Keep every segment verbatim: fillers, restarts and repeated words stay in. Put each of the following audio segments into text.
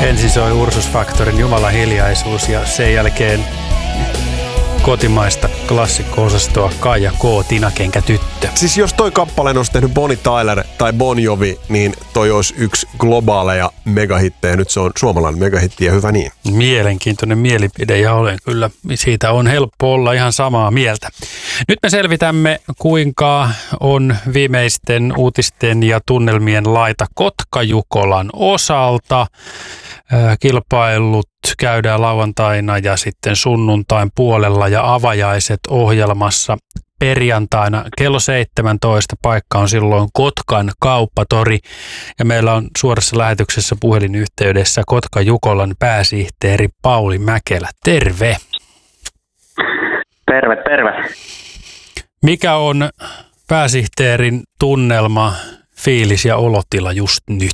Ensin soi Ursus Factorin Jumalan hiljaisuus ja sen jälkeen kotimaista klassikko-osastoa Kaija K. Tinakenkä tyttö. Siis jos toi kappaleen olisi tehnyt Bonnie Tyler tai Bon Jovi, niin toi olisi yksi globaaleja megahittejä. Nyt se on suomalainen megahitti ja hyvä niin. Mielenkiintoinen mielipide ja olen kyllä, siitä on helppo olla ihan samaa mieltä. Nyt me selvitämme, kuinka on viimeisten uutisten ja tunnelmien laita Kotka-Jukolan osalta. Kilpailut käydään lauantaina ja sitten sunnuntain puolella ja avajaiset ohjelmassa perjantaina kello seitsemäntoista. Paikka on silloin Kotkan kauppatori ja meillä on suorassa lähetyksessä puhelinyhteydessä Kotka-Jukolan pääsihteeri Pauli Mäkelä. Terve! Terve, terve. Mikä on pääsihteerin tunnelma, fiilis ja olotila just nyt?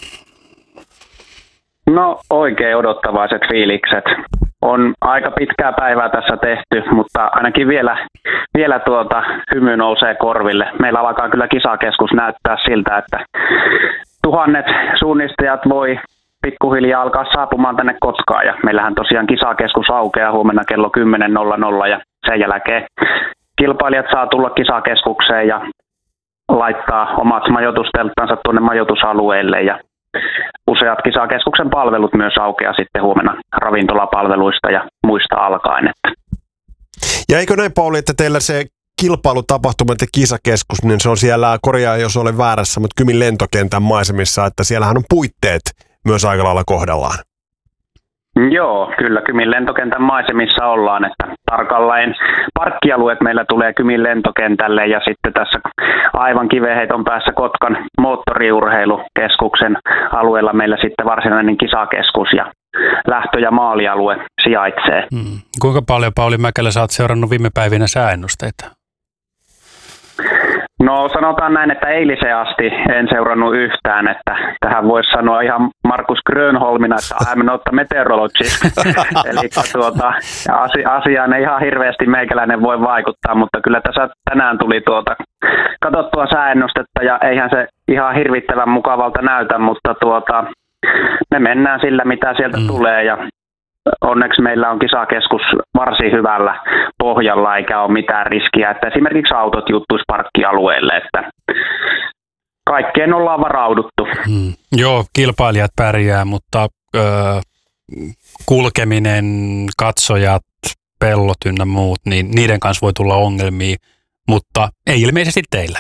No oikein odottavaiset fiilikset. On aika pitkää päivää tässä tehty, mutta ainakin vielä, vielä tuota hymy nousee korville. Meillä alkaa kyllä kisakeskus näyttää siltä, että tuhannet suunnistajat voi pikkuhiljaa alkaa saapumaan tänne Kotkaan. Ja meillähän tosiaan kisakeskus aukeaa huomenna kello kymmenen nolla nolla ja sen jälkeen kilpailijat saa tulla kisakeskukseen ja laittaa omat majoitustelttansa tuonne majoitusalueelle ja useat kisakeskuksen palvelut myös aukeaa sitten huomenna ravintolapalveluista ja muista alkaen. Ja eikö näin, Pauli, että teillä se kilpailutapahtumat ja kisakeskus, niin se on siellä, korjaa jos olen väärässä, mutta Kymin lentokentän maisemissa, että siellähän on puitteet myös aika lailla kohdallaan. Joo, kyllä Kymin lentokentän maisemissa ollaan, että tarkalleen parkkialueet meillä tulee Kymin lentokentälle ja sitten tässä aivan kiveheiton päässä Kotkan moottoriurheilukeskuksen alueella meillä sitten varsinainen kisakeskus ja lähtö- ja maalialue sijaitsee. Hmm. Kuinka paljon, Pauli Mäkelä, sä oot seurannut viime päivinä sääennusteita? No sanotaan näin, että eiliseen asti en seurannut yhtään, että tähän voisi sanoa ihan Markus Grönholmina, että I'm not a meteorologist. Eli tuota, asiaan ei ihan hirveästi meikäläinen voi vaikuttaa, mutta kyllä tässä tänään tuli tuota katsottua sääennustetta ja eihän se ihan hirvittävän mukavalta näytä, mutta tuota, me mennään sillä mitä sieltä mm. tulee ja onneksi meillä on kisakeskus varsin hyvällä pohjalla eikä ole mitään riskiä, että esimerkiksi autot juttuisi parkkialueelle, että kaikkeen ollaan varauduttu. Hmm. Joo, kilpailijat pärjää, mutta ö, kulkeminen, katsojat, pellot ynnä muut, niin niiden kanssa voi tulla ongelmia, mutta ei ilmeisesti teillä.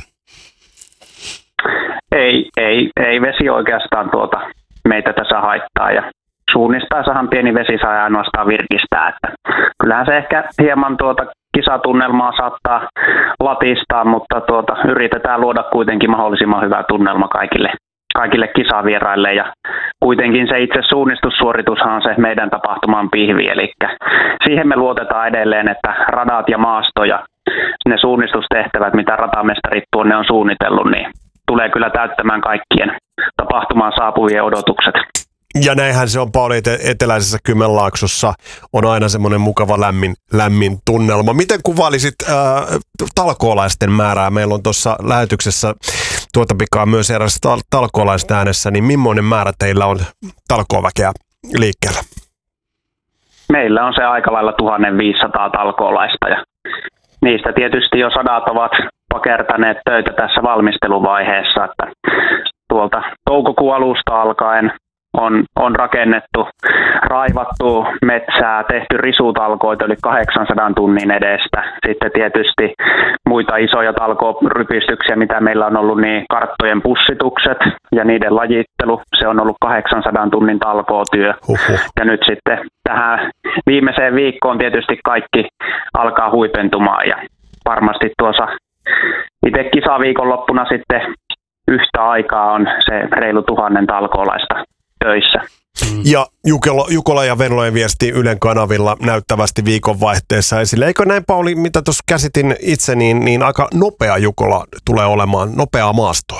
Ei, ei, ei vesi oikeastaan tuota meitä tässä haittaa ja suunnistaessahan pieni vesi saa ainoastaan virkistää, että kyllähän se ehkä hieman tuota kisatunnelmaa saattaa latistaa, mutta tuota, yritetään luoda kuitenkin mahdollisimman hyvä tunnelma kaikille, kaikille kisavieraille ja kuitenkin se itse suunnistussuoritushan on se meidän tapahtuman pihvi, eli siihen me luotetaan edelleen, että radat ja maasto ja ne suunnistustehtävät, mitä ratamestarit tuonne on suunnitellut, niin tulee kyllä täyttämään kaikkien tapahtumaan saapuvien odotukset. Ja näinhän se on, Pauli, että eteläisessä Kymenlaaksossa on aina semmoinen mukava lämmin, lämmin tunnelma. Miten kuvailisit äh, talkoolaisten määrää? Meillä on tuossa lähetyksessä tuota pikaa myös eräs tal- talkoolaista äänessä, niin millainen määrä teillä on talkooväkeä liikkeellä? Meillä on se aika lailla tuhatviisisataa talkoolaista ja niistä tietysti jo sadat ovat pakertaneet töitä tässä valmisteluvaiheessa, että tuolta toukokuun alusta alkaen On, on rakennettu, raivattu metsää, tehty risutalkoita yli kahdeksansadan tunnin edestä. Sitten tietysti muita isoja talkoorypistyksiä, mitä meillä on ollut, niin karttojen pussitukset ja niiden lajittelu. Se on ollut kahdeksansadan tunnin talkootyö. Uhuh. Ja nyt sitten tähän viimeiseen viikkoon tietysti kaikki alkaa huipentumaan. Ja varmasti tuossa itse kisaviikonloppuna sitten yhtä aikaa on se reilu tuhannen talkoolaista töissä. Ja Jukola, Jukola ja Venlojen viesti Ylen kanavilla näyttävästi viikonvaihteessa esille. Eikö näin, Pauli, mitä tuossa käsitin itse, niin, niin aika nopea Jukola tulee olemaan, nopeaa maastoa?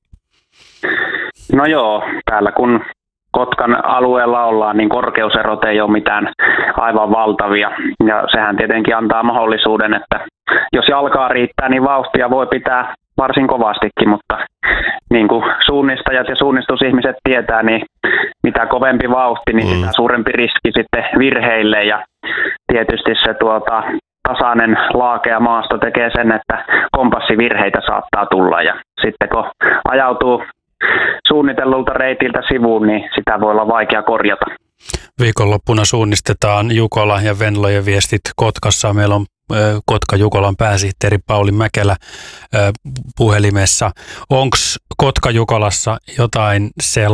No joo, täällä kun Kotkan alueella ollaan, niin korkeuserot ei ole mitään aivan valtavia. Ja sehän tietenkin antaa mahdollisuuden, että jos jalkaa riittää, niin vauhtia voi pitää varsin kovastikin, mutta niin kuin suunnistajat ja suunnistusihmiset tietää, niin mitä kovempi vauhti, niin mm. sitä suurempi riski sitten virheille. Ja tietysti se tuota, tasainen laakea maasto tekee sen, että kompassivirheitä saattaa tulla. Ja sitten kun ajautuu suunnitellulta reitiltä sivuun, niin sitä voi olla vaikea korjata. Viikonloppuna suunnistetaan Jukola ja Venlojen viestit Kotkassa. Meillä on Kotka-Jukolan pääsihteeri Pauli Mäkelä puhelimessa. Onko Kotka-Jukolassa jotain sellaista,